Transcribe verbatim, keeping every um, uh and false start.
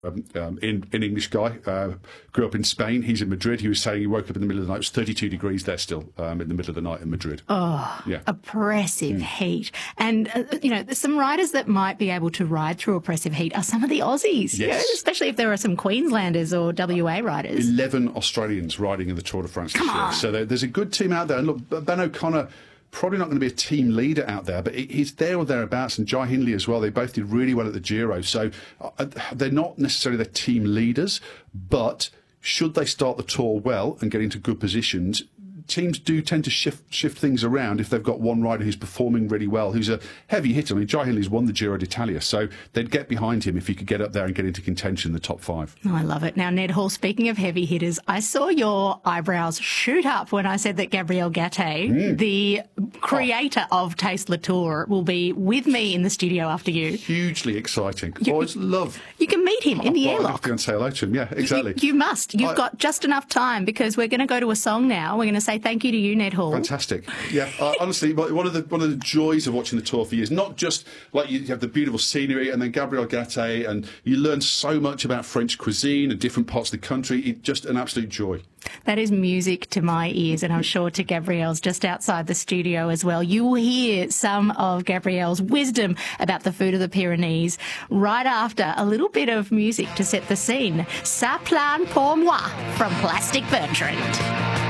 Um, um, in, an English guy, uh, grew up in Spain. He's in Madrid. He was saying he woke up in the middle of the night. It was thirty-two degrees there still um, in the middle of the night in Madrid. Oh, yeah. Oppressive mm. heat. And, uh, you know, some riders that might be able to ride through oppressive heat are some of the Aussies, yes. you know, especially if there are some Queenslanders or W A riders. eleven Australians riding in the Tour de France Come this year. on. So there, there's a good team out there. And look, Ben O'Connor, probably not going to be a team leader out there, but he's there or thereabouts, and Jai Hindley as well. They both did really well at the Giro, so uh, they're not necessarily the team leaders, but should they start the Tour well and get into good positions, teams do tend to shift shift things around if they've got one rider who's performing really well, who's a heavy hitter. I mean, Jai Hindley's won the Giro d'Italia, so they'd get behind him if he could get up there and get into contention in the top five. Oh, I love it. Now, Ned Hall, speaking of heavy hitters, I saw your eyebrows shoot up when I said that Gabriel Gatte, mm. the creator oh. of Taste Latour, will be with me in the studio after you. Hugely exciting. You, Always love. You can meet him in the oh, airlock. I have to go and say hello to him. Yeah, exactly. You, you must. You've I, got just enough time because we're going to go to a song now. We're going to say thank you to you, Ned Hall. Fantastic. Yeah, uh, honestly, one of the one of the joys of watching the Tour for years, not just like you have the beautiful scenery and then Gabriel Gatte, and you learn so much about French cuisine and different parts of the country. It's just an absolute joy. That is music to my ears, and I'm sure to Gabrielle's just outside the studio as well. You will hear some of Gabrielle's wisdom about the food of the Pyrenees right after a little bit of music to set the scene. Ça plane pour moi from Plastic Bertrand.